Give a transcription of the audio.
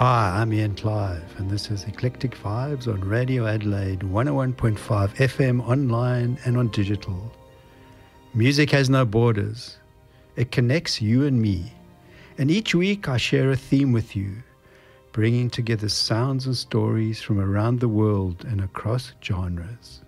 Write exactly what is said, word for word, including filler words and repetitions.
Hi, I'm Ian Clive, and this is Eclectic Vibes on Radio Adelaide one oh one point five F M, online and on digital. Music has no borders. It connects you and me. And each week I share a theme with you, bringing together sounds and stories from around the world and across genres.